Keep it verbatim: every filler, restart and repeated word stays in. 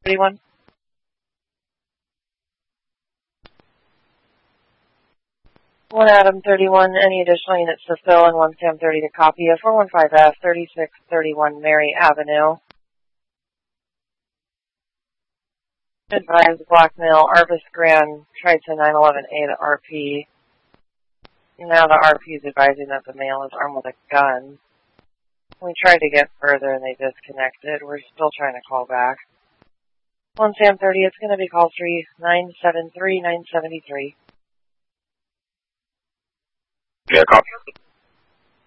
thirty-one. One Adam thirty-one, any additional units to fill, and one Sam thirty to copy a four one five F, thirty-six thirty-one Mary Avenue. Advise Blackmail, Arvis Grand, tried to nine eleven A to R P. Now the R P is advising that the male is armed with a gun. We tried to get further and they disconnected. We're still trying to call back. one Sam thirty, it's going to be call three nine seven three nine seven three. Yeah, copy.